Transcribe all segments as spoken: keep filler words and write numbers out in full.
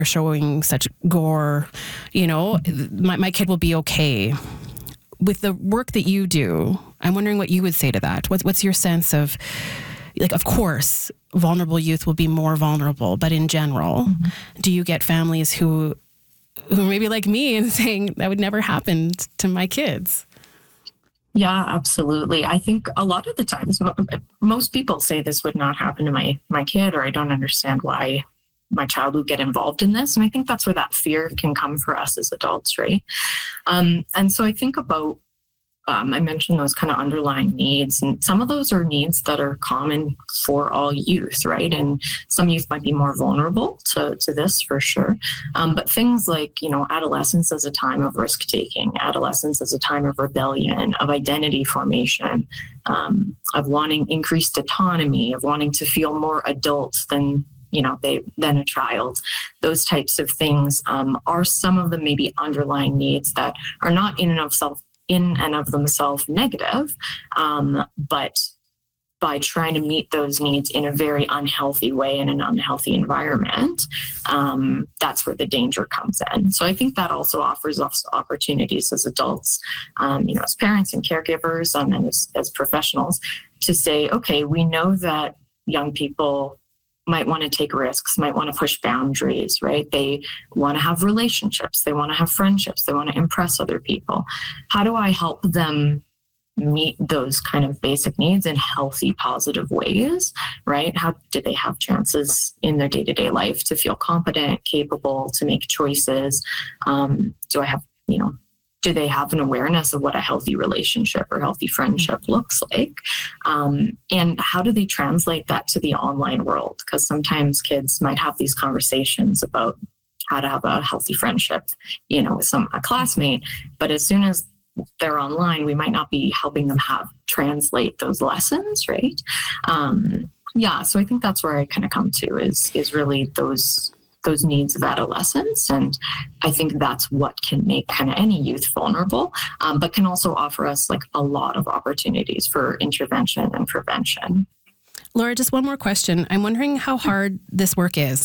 showing such gore, you know, my, my kid will be okay. With the work that you do, I'm wondering what you would say to that. What, what's your sense of, like, of course, vulnerable youth will be more vulnerable, but in general, mm-hmm. do you get families who, who maybe like me and saying that would never happen to my kids? Yeah, absolutely. I think a lot of the times, most people say this would not happen to my, my kid, or I don't understand why my child would get involved in this. And I think that's where that fear can come for us as adults, right? Um, and so I think about, um, I mentioned those kind of underlying needs, and some of those are needs that are common for all youth, right? And some youth might be more vulnerable to, to this for sure. Um, but things like, you know, adolescence as a time of risk taking, adolescence as a time of rebellion, of identity formation, um, of wanting increased autonomy, of wanting to feel more adult than you know, they than a child. Those types of things um, are some of the maybe underlying needs that are not in and of self in and of themselves negative, um, but by trying to meet those needs in a very unhealthy way in an unhealthy environment, um, that's where the danger comes in. So I think that also offers us opportunities as adults, um, you know, as parents and caregivers, um, and as, as professionals, to say, okay, we know that young people might want to take risks, might want to push boundaries, right? They want to have relationships. They want to have friendships. They want to impress other people. How do I help them meet those kind of basic needs in healthy, positive ways, right? How do they have chances in their day-to-day life to feel competent, capable, to make choices? Um, do I have, you know, do they have an awareness of what a healthy relationship or healthy friendship looks like? Um, and how do they translate that to the online world? Because sometimes kids might have these conversations about how to have a healthy friendship, you know, with some a classmate, but as soon as they're online, we might not be helping them have translate those lessons, right? Um, yeah, so I think that's where I kind of come to is is really those those needs of adolescence. And I think that's what can make kind of any youth vulnerable, um, but can also offer us like a lot of opportunities for intervention and prevention. Laura, just one more question. I'm wondering how hard this work is.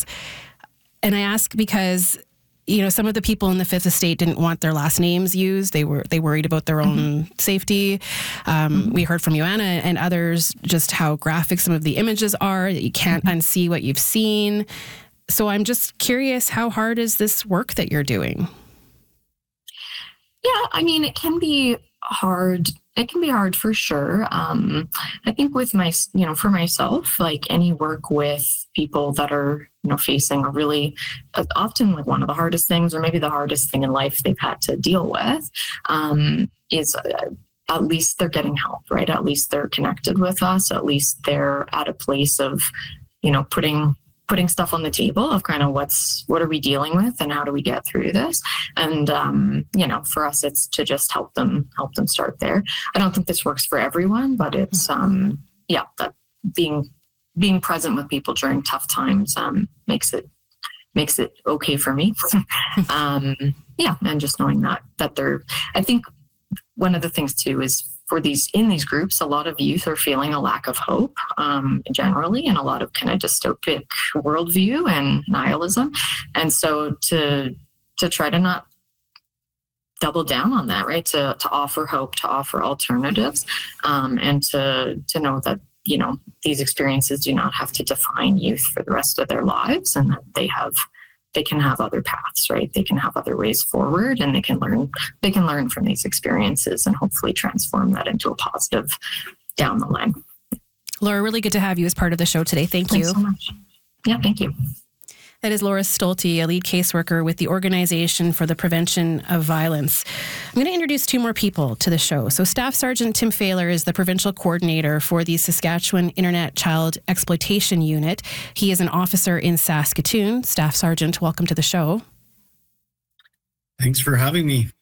And I ask because, you know, some of the people in the Fifth Estate didn't want their last names used. They were they worried about their own mm-hmm. safety. Um, mm-hmm. We heard from Joanna and others just how graphic some of the images are, that you can't mm-hmm. unsee what you've seen. So I'm just curious, how hard is this work that you're doing? Yeah, I mean, it can be hard. It can be hard for sure. Um, I think with my, you know, for myself, like any work with people that are, you know, facing a really, uh, often like one of the hardest things, or maybe the hardest thing in life they've had to deal with, um, is uh, at least they're getting help, right? At least they're connected with us. At least they're at a place of, you know, putting putting stuff on the table of kind of what's, what are we dealing with and how do we get through this? And, um, you know, for us, it's to just help them, help them start there. I don't think this works for everyone, but it's, um, yeah, that being, being present with people during tough times, um, makes it, makes it okay for me. um, yeah. And just knowing that, that they're, I think one of the things too is, for these, in these groups, a lot of youth are feeling a lack of hope, um, generally, and a lot of kind of dystopic worldview and nihilism. And so to to try to not double down on that, right? To to offer hope, to offer alternatives, um, and to to know that, you know, these experiences do not have to define youth for the rest of their lives, and that they have they can have other paths, right? They can have other ways forward, and they can learn, they can learn from these experiences and hopefully transform that into a positive down the line. Laura, really good to have you as part of the show today. Thank Thanks you. so much. Yeah, thank you. That is Laura Stolte, a lead caseworker with the Organization for the Prevention of Violence. I'm going to introduce two more people to the show. So Staff Sergeant Tim Failer is the provincial coordinator for the Saskatchewan Internet Child Exploitation Unit. He is an officer in Saskatoon. Staff Sergeant, welcome to the show. Thanks for having me.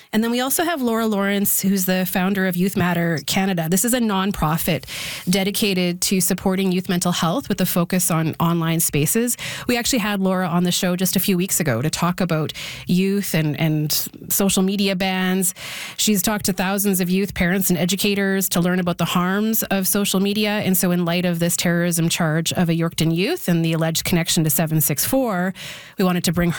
And then we also have Laura Lawrence, who's the founder of Youth Matter Canada. This is a nonprofit dedicated to supporting youth mental health with a focus on online spaces. We actually had Laura on the show just a few weeks ago to talk about youth and, and social media bans. She's talked to thousands of youth, parents, and educators to learn about the harms of social media. And so in light of this terrorism charge of a Yorkton youth and the alleged connection to seven six four, we wanted to bring